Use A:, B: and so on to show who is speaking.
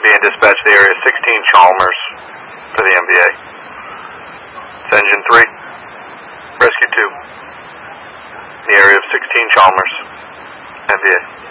A: being dispatched to the area 16 Chalmers for the MVA. It's engine 3, rescue 2, in the area of 16 Chalmers, MVA.